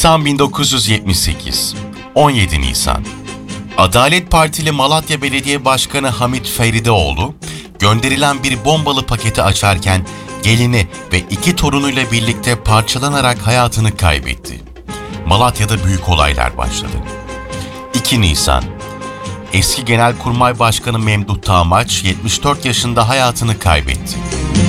Nisan 1978, 17 Nisan. Adalet Partili Malatya Belediye Başkanı Hamit Ferideoğlu, gönderilen bir bombalı paketi açarken gelini ve 2 torunuyla birlikte parçalanarak hayatını kaybetti. Malatya'da büyük olaylar başladı. 2 Nisan. Eski Genelkurmay Başkanı Memduh Tağmaç, 74 yaşında hayatını kaybetti.